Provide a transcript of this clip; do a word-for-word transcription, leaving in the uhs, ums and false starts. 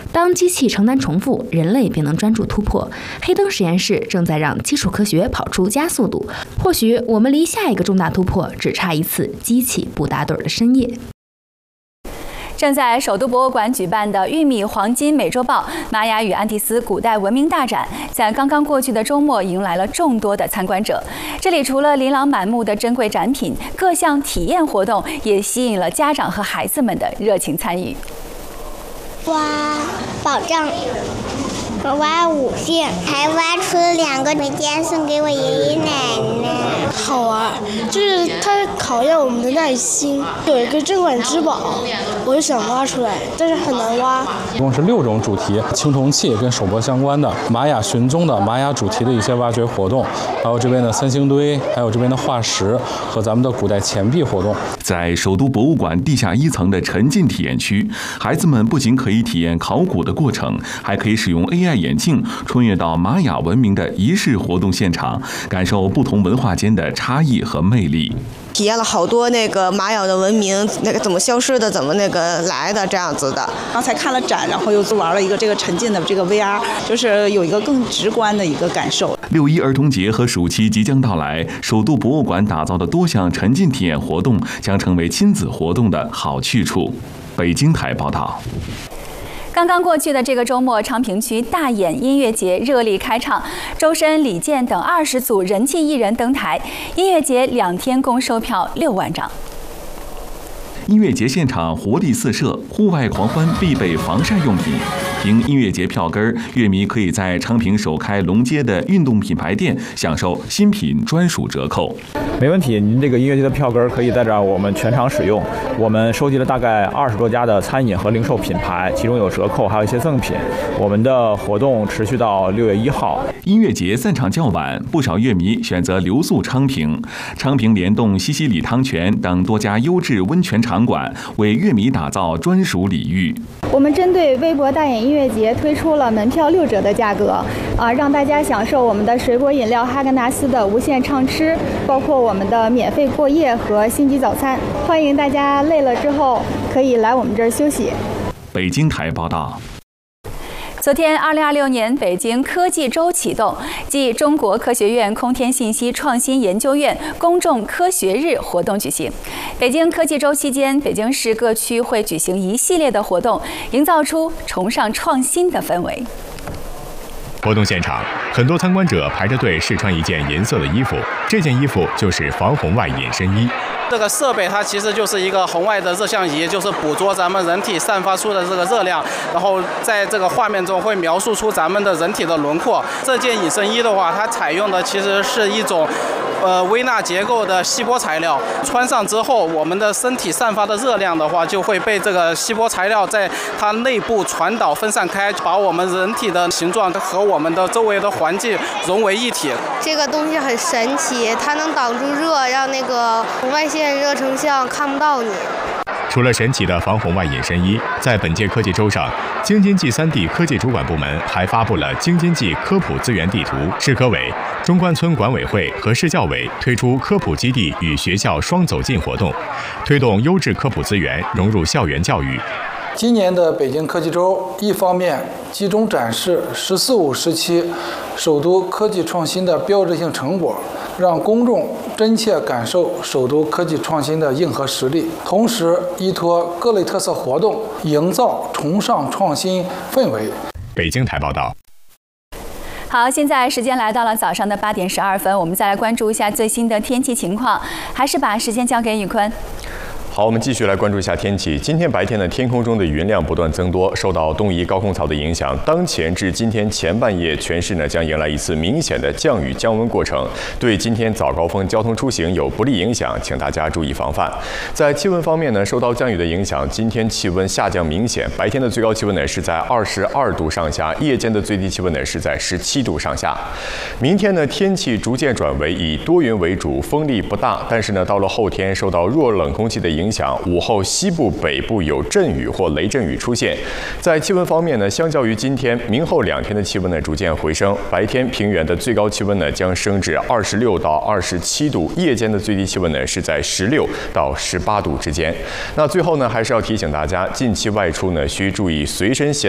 当机器承担重复，人类便能专注突破。黑灯实验室正在让基础科学跑出加速度，或许我们离下一个重大突破只差一次机器不打盹的深夜。 正在首都博物馆举办的玉米黄金美洲豹玛雅与安第斯古代文明大展，在刚刚过去的周末迎来了众多的参观者。这里除了琳琅满目的珍贵展品，各项体验活动也吸引了家长和孩子们的热情参与。 挖宝藏，我挖五件，还挖出了两个回家送给我爷爷奶奶。 好玩，就是它考验我们的耐心。有一个镇馆之宝，我就想挖出来，但是很难挖。 一共是六种主题，青铜器跟首博相关的，玛雅寻踪的玛雅主题的一些挖掘活动，还有这边的三星堆，还有这边的化石和咱们的古代钱币活动。 在首都博物馆地下一层的沉浸体验区，孩子们不仅可以体验考古的过程，还可以使用 A I 眼镜穿越到玛雅文明的仪式活动现场，感受不同文化间的差异和魅力。 体验了好多那个玛雅的文明，那个怎么消失的，怎么那个来的这样子的。 刚才看了展，然后又玩了一个这个沉浸的这个 V R， 就是有一个更直观的一个感受。 六一儿童节和暑期即将到来，首都博物馆打造的多项沉浸体验活动将成为亲子活动的好去处。北京台报道。 刚刚过去的这个周末，昌平区大演音乐节热力开场，周深、李健等二十组人气艺人登台。音乐节两天共售票六万张。 音乐节现场活力四射，户外狂欢必备防晒用品。凭音乐节票根，乐迷可以在昌平首开龙街的运动品牌店享受新品专属折扣。 没问题，您这个音乐节的票根可以在这儿我们全场使用。我们收集了大概二十多家的餐饮和零售品牌，其中有折扣，还有一些赠品。我们的活动持续到六月一号。 音乐节散场较晚，不少乐迷选择留宿昌平。昌平联动西西里汤泉等多家优质温泉场馆，为乐迷打造专属礼遇。 我们针对微博大演音乐节推出了门票六折的价格，啊，让大家享受我们的水果饮料哈根达斯的无限畅吃，包括我们的免费过夜和星级早餐。欢迎大家累了之后可以来我们这儿休息。 北京台报道。 昨天，二零二六年北京科技周启动，暨中国科学院空天信息创新研究院公众科学日活动举行。北京科技周期间，北京市各区会举行一系列的活动，营造出崇尚创新的氛围。 活动现场，很多参观者排着队试穿一件颜色的衣服，这件衣服就是防红外隐身衣。 这个设备它其实就是一个红外的热像仪，就是捕捉咱们人体散发出的这个热量，然后在这个画面中会描述出咱们的人体的轮廓。这件隐身衣的话，它采用的其实是一种呃微纳结构的锡箔材料，穿上之后，我们的身体散发的热量的话，就会被这个锡箔材料在它内部传导分散开，把我们人体的形状和我们的周围的环境融为一体。 这个东西很神奇，它能挡住热，让那个红外线热成像看不到你。 除了神奇的防红外隐身衣，在本届科技周上，京津冀三地科技主管部门还发布了京津冀科普资源地图。市科委、中关村管委会和市教委推出科普基地与学校双走进活动，推动优质科普资源融入校园教育。 今年的北京科技周，一方面集中展示“十四五”时期首都科技创新的标志性成果，让公众真切感受首都科技创新的硬核实力；同时依托各类特色活动，营造崇尚创新氛围。 北京台报道。 好，现在时间来到了早上的八点十二分，我们再来关注一下最新的天气情况，还是把时间交给宇坤。 好，我们继续来关注一下天气。今天白天呢，天空中的云量不断增多，受到东移高空槽的影响，当前至今天前半夜，全市呢将迎来一次明显的降雨降温过程，对今天早高峰交通出行有不利影响，请大家注意防范。在气温方面呢，受到降雨的影响，今天气温下降明显，白天的最高气温呢是在二十二度上下，夜间的最低气温呢是在十七度上下。明天呢，天气逐渐转为以多云为主，风力不大，但是呢，到了后天受到弱冷空气的影响，午后西部、北部有阵雨或雷阵雨出现。在气温方面呢，相较于今天，明后两天的气温呢逐渐回升。白天平原的最高气温呢将升至二十六到二十七度，夜间的最低气温呢是在十六到十八度之间。那最后呢，还是要提醒大家，近期外出呢需注意随身携